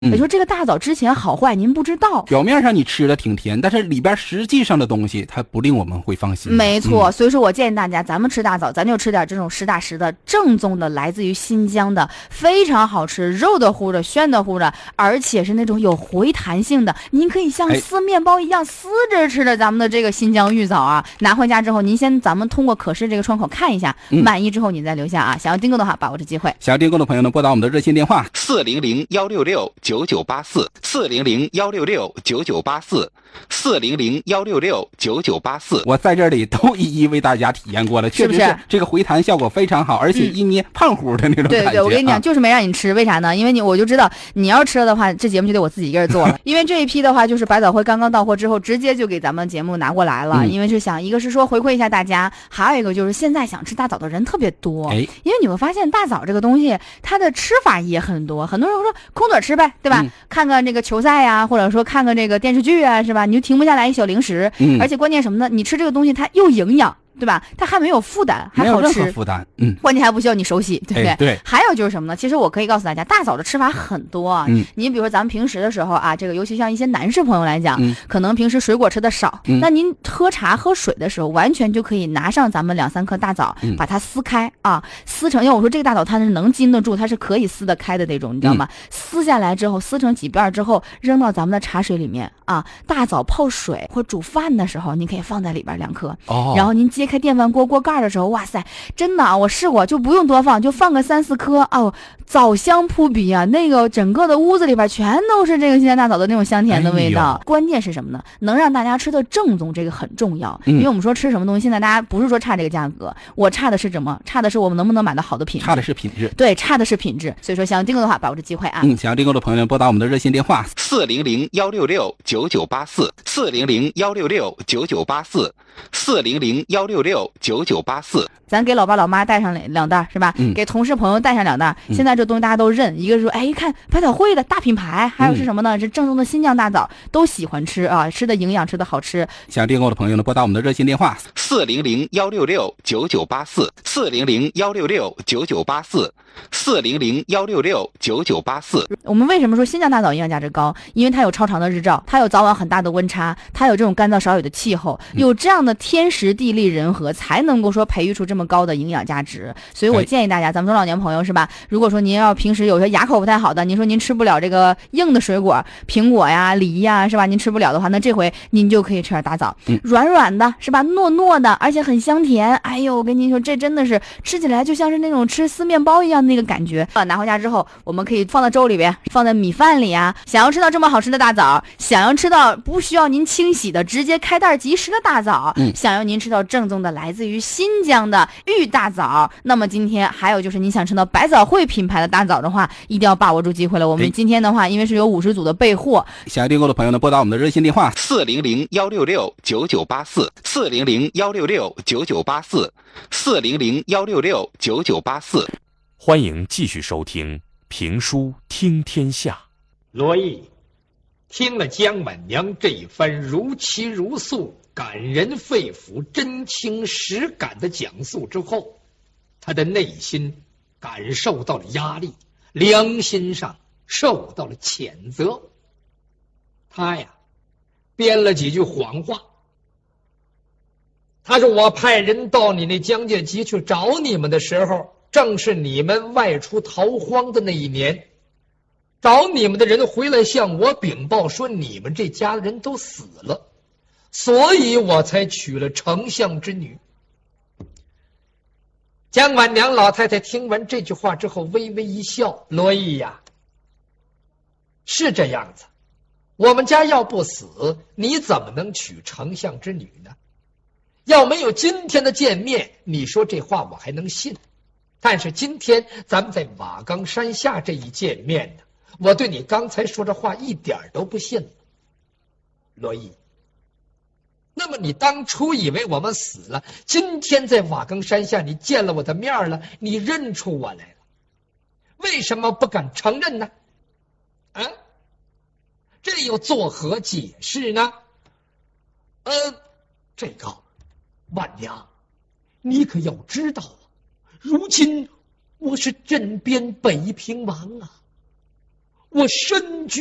也就是这个大枣之前好坏您不知道， 表面上你吃的挺甜，但是里边实际上的东西它不令我们会放心。 没错，所以说我建议大家，咱们吃大枣，咱就吃点这种实打实的、正宗的，来自于新疆的，非常好吃，肉的乎的，鲜的乎的，而且是那种有回弹性的，您可以像撕面包一样撕着吃的咱们的这个新疆玉枣啊，拿回家之后，您先咱们通过可视这个窗口看一下，满意之后您再留下啊。想要订购的话，把握这机会。 想要订购的朋友呢，拨打我们的热线电话 400-166-9984，400-166-9984， 我在这里都一一为大家体验过了，确实是这个回弹效果非常好，而且一捏胖乎的那种感觉。 对，我跟你讲，就是没让你吃，为啥呢？因为我就知道你要吃了的话，这节目就得我自己一个人做了。因为这一批的话，就是百枣汇刚刚到货之后，直接就给咱们节目拿过来了。因为是想，一个是说回馈一下大家，还有一个就是现在想吃大枣的人特别多。因为你会发现大枣这个东西，它的吃法也很多。很多人说空嘴吃呗，对吧？看看这个球赛呀，或者说看看这个电视剧啊，是吧？你就停不下来一小零食。而且关键什么呢？你吃这个东西它又营养，对吧？它还没有负担，还好吃， 没有任何负担。 关键还不需要你手洗，对不对？ 对。 还有就是什么呢？其实我可以告诉大家，大枣的吃法很多啊。你比如说咱们平时的时候啊，这个尤其像一些男士朋友来讲，可能平时水果吃的少，那您喝茶喝水的时候，完全就可以拿上咱们2-3颗大枣，把它撕开啊，撕成，因为我说这个大枣它是能经得住，它是可以撕得开的那种，你知道吗？撕下来之后，撕成几瓣之后，扔到咱们的茶水里面啊，大枣泡水或煮饭的时候，您可以放在里边2颗，然后您揭开电饭锅锅盖的时候，哇塞，真的啊，我试过，就不用多放，就放个3-4颗哦，枣香扑鼻啊，那个整个的屋子里边全都是这个新鲜大枣的那种香甜的味道。关键是什么呢？能让大家吃的正宗，这个很重要。因为我们说吃什么东西，现在大家不是说差这个价格，我差的是什么？差的是我们能不能买到好的品质？ 差的是品质。 对，差的是品质。所以说，想要订购的话，把握这机会啊。 想要订购的朋友呢，拨打我们的热线电话 400-166-9984，400-166-9984，400-166-9984。 咱给老爸老妈带上2袋是吧？给同事朋友带上2袋。现在这东西大家都认，一个是说，哎，一看百枣汇的大品牌，还有是什么呢？是正宗的新疆大枣，都喜欢吃啊，吃的营养，吃的好吃。 想订购的朋友呢，拨打我们的热线电话 400-166-9984，400-166-9984，400-166-9984。 我们为什么说新疆大枣营养价值高？因为它有超长的日照，它有早晚很大的温差，它有这种干燥少雨的气候，有这样的天时地利人和，才能够说培育出这么高的营养价值。所以我建议大家，咱们中老年朋友是吧？如果说您要平时有些牙口不太好的，您说您吃不了这个硬的水果，苹果呀、梨呀，是吧？您吃不了的话，那这回您就可以吃点大枣，软软的，是吧？糯糯的，而且很香甜。哎呦，我跟您说，这真的是吃起来就像是那种吃撕面包一样的那个感觉。拿回家之后，我们可以放到粥里边，放在米饭里啊。想要吃到这么好吃的大枣，想要吃到不需要您清洗的，直接开袋即食的大枣，想要您吃到正宗的来自于新疆的玉大枣，那么今天还有就是您想吃到百枣汇品牌的大枣的话，一定要把握住机会了。我们今天的话，因为是有50组的备货， 想要订购的朋友呢，拨打我们的热线电话 400-166-9984，400-166-9984，400-166-9984。 欢迎继续收听评书听天下。 罗毅听了姜婉娘这一番如泣如诉、感人肺腑、真情实感的讲述之后，他的内心感受到了压力，良心上受到了谴责。他呀编了几句谎话。他说，我派人到你那江界集去找你们的时候，正是你们外出逃荒的那一年，找你们的人回来向我禀报说你们这家人都死了，所以我才娶了丞相之女。姜婉娘老太太听完这句话之后微微一笑，罗毅呀，是这样子，我们家要不死，你怎么能娶丞相之女呢？要没有今天的见面，你说这话我还能信，但是今天咱们在瓦岗山下这一见面呢，我对你刚才说这话一点都不信了。罗毅，那么你当初以为我们死了，今天在瓦岗山下你见了我的面了，你认出我来了，为什么不敢承认呢？这又作何解释呢？这个婉娘，你可要知道啊，如今我是镇边北平王啊， 我深